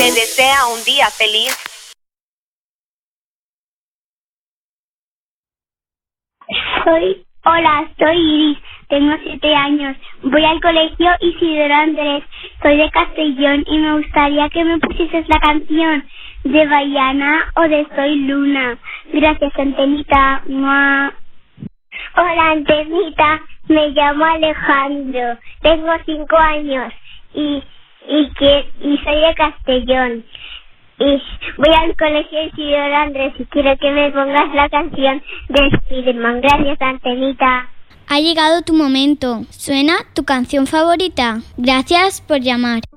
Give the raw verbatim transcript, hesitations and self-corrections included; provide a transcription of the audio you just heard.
desea un día feliz. Soy, hola, soy Iris, tengo siete años, voy al colegio Isidoro Andrés, soy de Castellón y me gustaría que me pusieses la canción de Baiana o de Soy Luna. Gracias, Antenita. ¡Mua! Hola, Antenita, me llamo Alejandro, tengo cinco años y, y, que, y soy de Castellón. Y voy al colegio Isidoro Andrés y quiero que me pongas la canción de Spiderman. Gracias, Antenita. Ha llegado tu momento. ¿Suena tu canción favorita? Gracias por llamar.